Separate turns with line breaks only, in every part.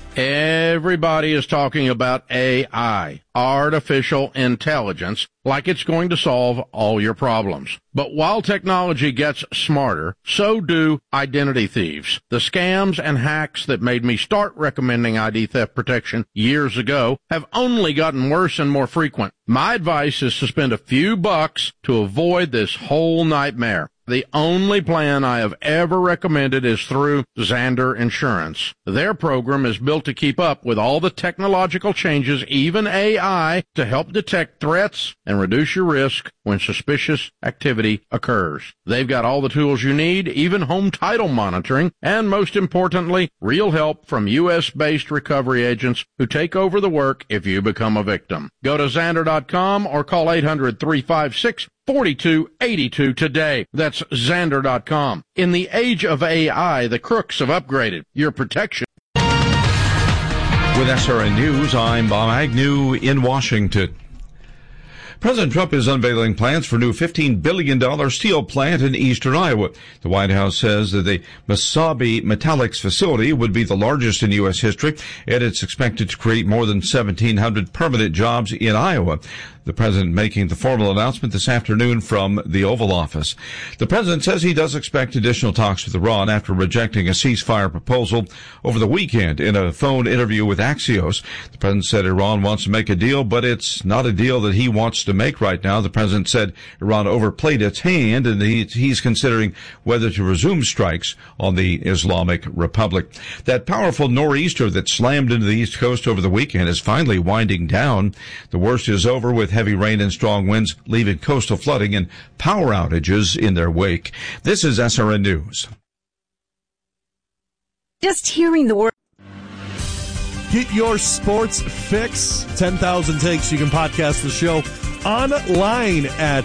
Everybody is talking about AI, artificial intelligence, like it's going to solve all your problems. But while technology gets smarter, so do identity thieves. The scams and hacks that made me start recommending ID theft protection years ago have only gotten worse and more frequent. My advice is to spend a few bucks to avoid this whole nightmare. The only plan I have ever recommended is through Zander Insurance. Their program is built to keep up with all the technological changes, even AI, to help detect threats and reduce your risk when suspicious activity occurs. They've got all the tools you need, even home title monitoring, and most importantly, real help from U.S.-based recovery agents who take over the work if you become a victim. Go to Zander.com or call 800-356-4282 today. That's Zander.com. In the age of AI, the crooks have upgraded your protection.
With SRN News, I'm Bob Agnew in Washington. President Trump is unveiling plans for a new $15 billion steel plant in eastern Iowa. The White House says that the Mesabi Metallics facility would be the largest in U.S. history, and it's expected to create more than 1,700 permanent jobs in Iowa. The president making the formal announcement this afternoon from the Oval Office. The president says he does expect additional talks with Iran after rejecting a ceasefire proposal over the weekend in a phone interview with Axios. The president said Iran wants to make a deal, but it's not a deal that he wants to make right now. The president said Iran overplayed its hand, and he's considering whether to resume strikes on the Islamic Republic. That powerful nor'easter that slammed into the East Coast over the weekend is finally winding down. The worst is over, with heavy rain and strong winds leaving coastal flooding and power outages in their wake. This is SRN News.
Just hearing the word.
Get your sports fix. 10,000 takes. You can podcast the show online at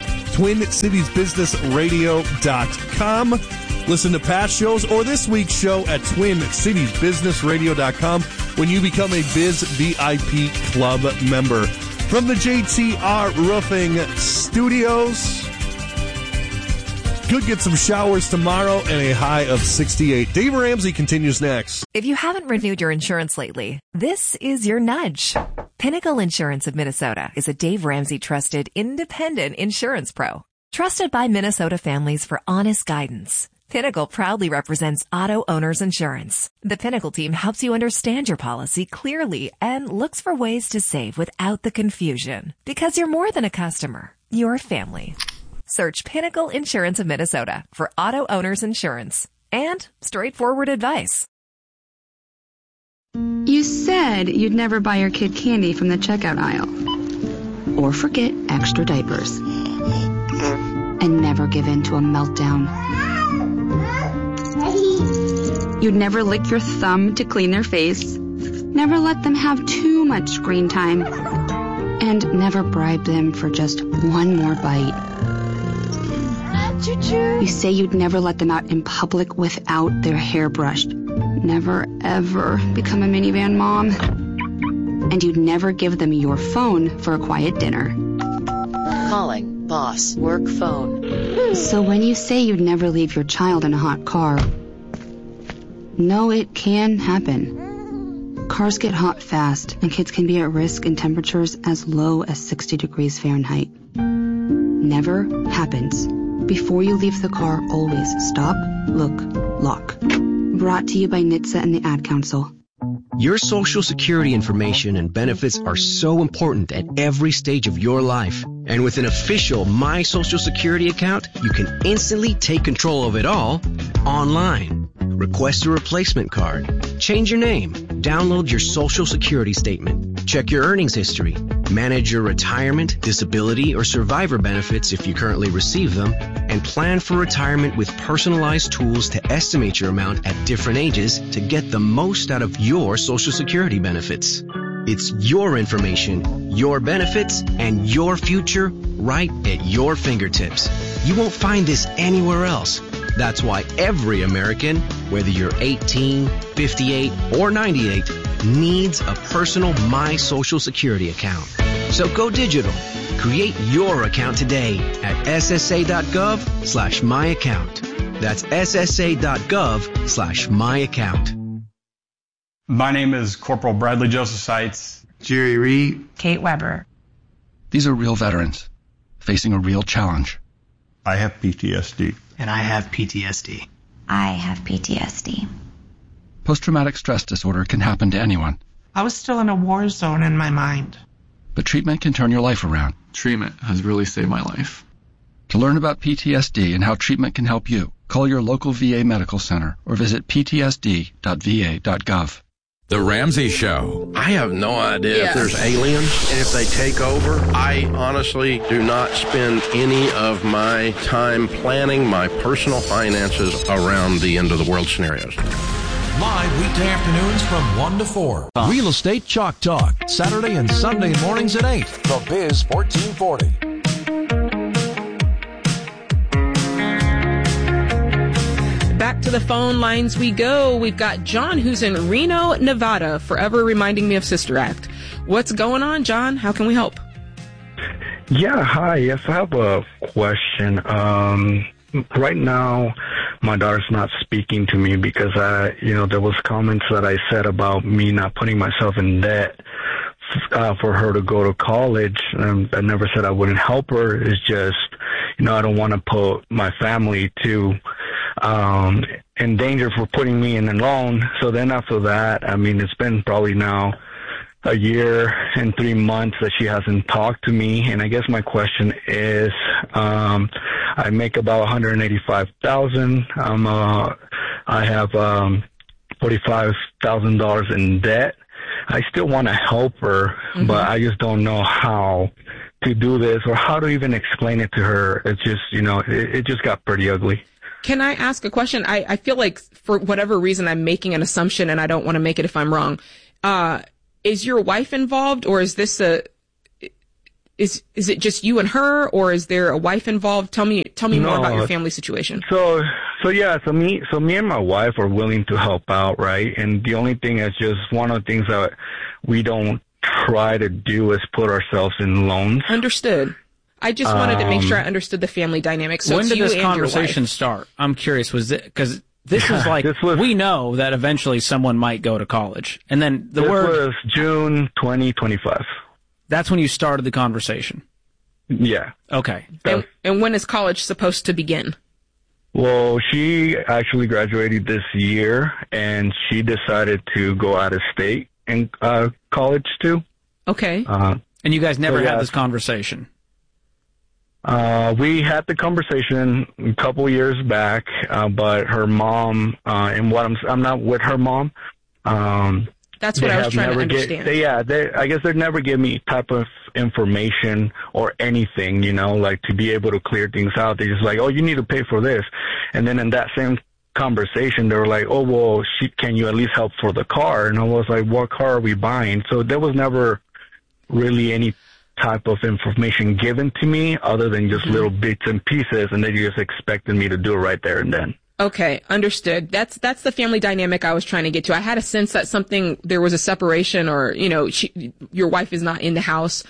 TwinCitiesBusinessRadio.com. Listen to past shows or this week's show at TwinCitiesBusinessRadio.com when you become a Biz VIP Club member. From the JTR Roofing Studios, could get some showers tomorrow and a high of 68. Dave Ramsey continues next.
If you haven't renewed your insurance lately, this is your nudge. Pinnacle Insurance of Minnesota is a Dave Ramsey trusted independent insurance pro. Trusted by Minnesota families for honest guidance. Pinnacle proudly represents auto owners insurance. The Pinnacle team helps you understand your policy clearly and looks for ways to save without the confusion. Because you're more than a customer, you're family. Search Pinnacle Insurance of Minnesota for auto owners insurance and straightforward advice.
You said you'd never buy your kid candy from the checkout aisle. Or forget extra diapers. And never give in to a meltdown. You'd never lick your thumb to clean their face, never let them have too much screen time, and never bribe them for just one more bite. You say you'd never let them out in public without their hair brushed, never ever become a minivan mom, and you'd never give them your phone for a quiet dinner.
Calling boss work phone.
So when you say you'd never leave your child in a hot car, no, it can happen. Cars get hot fast, and kids can be at risk in temperatures as low as 60 degrees Fahrenheit. Never happens. Before you leave the car, always stop, look, lock. Brought to you by NHTSA and the Ad Council.
Your Social Security information and benefits are so important at every stage of your life. And with an official My Social Security account, you can instantly take control of it all online. Request a replacement card, change your name, download your Social Security statement, check your earnings history, manage your retirement, disability, or survivor benefits if you currently receive them, and plan for retirement with personalized tools to estimate your amount at different ages to get the most out of your Social Security benefits. It's your information, your benefits, and your future right at your fingertips. You won't find this anywhere else. That's why every American, whether you're 18, 58, or 98, needs a personal My Social Security account. So go digital. Create your account today at ssa.gov/myaccount. That's ssa.gov/myaccount.
My name is Corporal Bradley Joseph Seitz.
Jerry Reed.
Kate Weber.
These are real veterans facing a real challenge.
I have PTSD.
And I have PTSD.
I have PTSD.
Post-traumatic stress disorder can happen to anyone.
I was still in a war zone in my mind.
But treatment can turn your life around.
Treatment has really saved my life.
To learn about PTSD and how treatment can help you, call your local VA medical center or visit ptsd.va.gov.
The Ramsey Show.
I have no idea if there's aliens and if they take over. I honestly do not spend any of my time planning my personal finances around the end of the world scenarios.
Live weekday afternoons from 1 to 4.
Real Estate Chalk Talk, Saturday and Sunday mornings at 8.
The Biz 1440.
Back to the phone lines we go. We've got John, who's in Reno, Nevada, forever reminding me of Sister Act. What's going on, John? How can we help?
Yeah, hi. Yes, I have a question. Right now, my daughter's not speaking to me because there was comments that I said about me not putting myself in debt for her to go to college. I never said I wouldn't help her. It's just, I don't want to put my family to in danger for putting me in a loan. So then after that, it's been probably now a year and 3 months that she hasn't talked to me. And I guess my question is, I make about $185,000. I have $45,000 in debt. I still want to help her, but I just don't know how to do this or how to even explain it to her. It's just, it just got pretty ugly.
Can I ask a question? I feel like for whatever reason I'm making an assumption and I don't want to make it if I'm wrong. Is your wife involved, or is this is it just you and her, or is there a wife involved? Tell me more about your family situation.
So me and my wife are willing to help out, right? And the only thing is just one of the things that we don't try to do is put ourselves in loans.
Understood. I just wanted to make sure I understood the family dynamic. So
when did this conversation start? I'm curious. Was it because this is like we know that eventually someone might go to college, and then
this was June 2025.
That's when you started the conversation.
Yeah.
Okay.
And when is college supposed to begin?
Well, she actually graduated this year, and she decided to go out of state in college too.
Okay.
And you guys never had this conversation?
We had the conversation a couple years back, but her mom, and I'm not with her mom.
That's what I was trying to understand.
I guess they never give me type of information or anything, like to be able to clear things out. They just like, oh, you need to pay for this. And then in that same conversation, they were like, oh, well, can you at least help for the car? And I was like, what car are we buying? So there was never really any type of information given to me other than just little bits and pieces, and they just expected me to do it right there and then.
Okay, understood. That's the family dynamic I was trying to get to. I had a sense that there was a separation, or your wife is not in the house.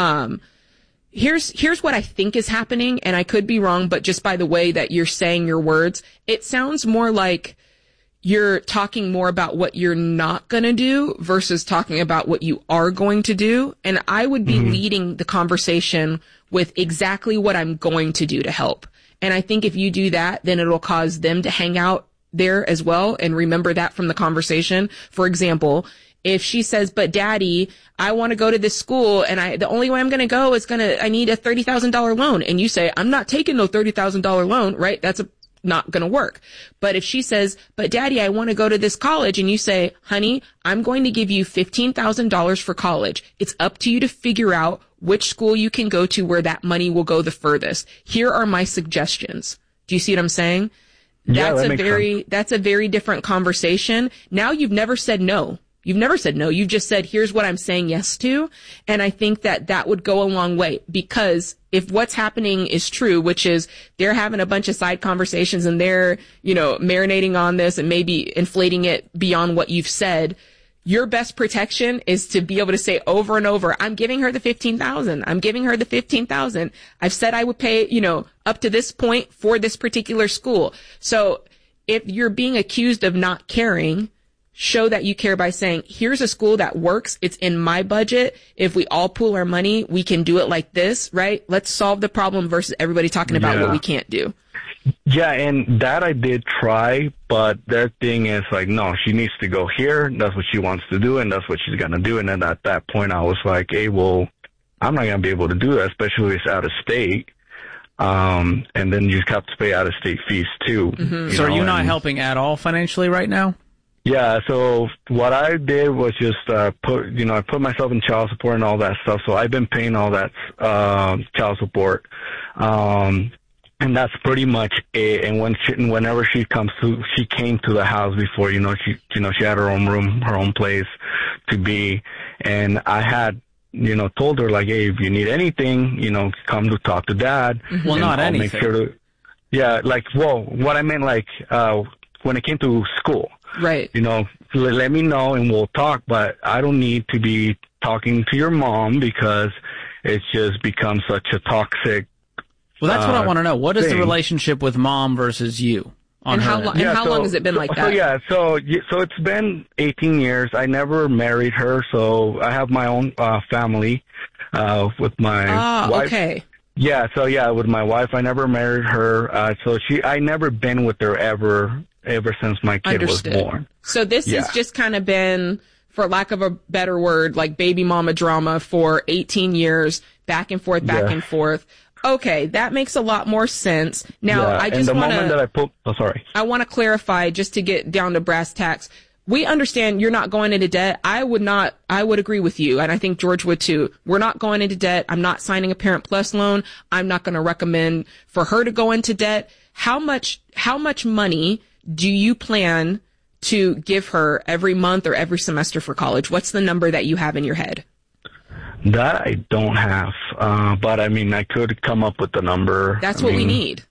Here's what I think is happening, and I could be wrong, but just by the way that you're saying your words, it sounds more like you're talking more about what you're not going to do versus talking about what you are going to do. And I would be leading the conversation with exactly what I'm going to do to help. And I think if you do that, then it'll cause them to hang out there as well and remember that from the conversation. For example, if she says, but daddy, I want to go to this school and the only way I'm going to go is I need a $30,000 loan. And you say, I'm not taking no $30,000 loan, right? That's not going to work. But if she says, but daddy, I want to go to this college, and you say, honey, I'm going to give you $15,000 for college. It's up to you to figure out which school you can go to where that money will go the furthest. Here are my suggestions. Do you see what I'm saying? That's a very different conversation. Now you've never said no. You've never said no. You've just said, here's what I'm saying yes to. And I think that would go a long way, because if what's happening is true, which is they're having a bunch of side conversations and they're, marinating on this and maybe inflating it beyond what you've said, your best protection is to be able to say over and over, I'm giving her the $15,000. I'm giving her the $15,000. I've said I would pay, up to this point for this particular school. So if you're being accused of not caring, show that you care by saying, here's a school that works. It's in my budget. If we all pool our money, we can do it like this, right? Let's solve the problem versus everybody talking about what we can't do.
Yeah, and that I did try, but their thing is like, no, she needs to go here. That's what she wants to do, and that's what she's going to do. And then at that point, I was like, hey, well, I'm not going to be able to do that, especially if it's out of state. And then you have to pay out of state fees too.
Mm-hmm. So are you not helping at all financially right now?
Yeah, so what I did was just I put myself in child support and all that stuff. So I've been paying all that child support, and that's pretty much it. And whenever she came to the house before, she had her own room, her own place to be, and I had told her like, hey, if you need anything, come to talk to Dad.
Well, not anything.
Make sure what I meant like when it came to school.
Right.
Let me know and we'll talk, but I don't need to be talking to your mom because it's just become such a toxic.
Well, that's what I want to know. What is the relationship with Mom versus you?
And how long has it been like that?
So it's been 18 years. I never married her, so I have my own family with my wife.
Okay.
Yeah, with my wife, I never married her. I never been with her ever since my kid was born.
So this has just kind of been, for lack of a better word, like baby mama drama for 18 years, back and forth. Okay, that makes a lot more sense. Now, I just want to... I want to clarify, just to get down to brass tacks. We understand you're not going into debt. I would agree with you, and I think George would too. We're not going into debt. I'm not signing a Parent Plus loan. I'm not going to recommend for her to go into debt. How much money do you plan to give her every month or every semester for college? What's the number that you have in your head?
That I don't have, but I mean, I could come up with the number.
That's what we need.